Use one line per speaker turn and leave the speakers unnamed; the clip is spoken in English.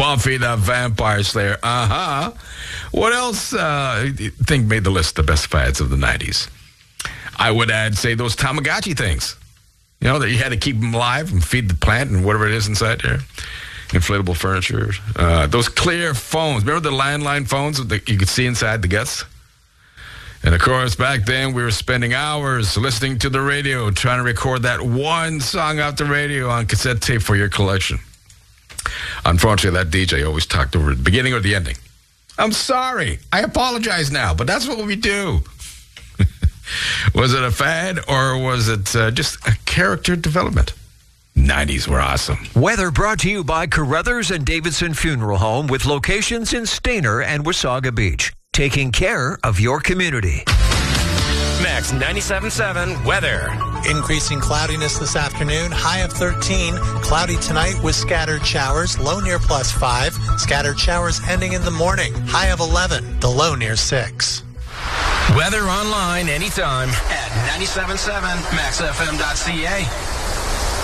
Buffy the Vampire Slayer. Uh-huh. What else you think made the list of best fads of the 90s? I would add, say, those Tamagotchi things. You know, that you had to keep them alive and feed the plant and whatever it is inside there. Inflatable furniture. Those clear phones. Remember the landline phones that you could see inside the guts? And, of course, back then we were spending hours listening to the radio, trying to record that one song off the radio on cassette tape for your collection. Unfortunately, that DJ always talked over the beginning or the ending. I'm sorry. I apologize now, but that's what we do. Was it a fad or was it just a character development? 90s were awesome.
Weather brought to you by Carruthers and Davidson Funeral Home with locations in Stayner and Wasaga Beach. Taking care of your community.
Max 97.7 weather.
Increasing cloudiness this afternoon, high of 13. Cloudy tonight with scattered showers, low near +5. Scattered showers ending in the morning, high of 11. The low near 6.
Weather online anytime at 97.7maxfm.ca.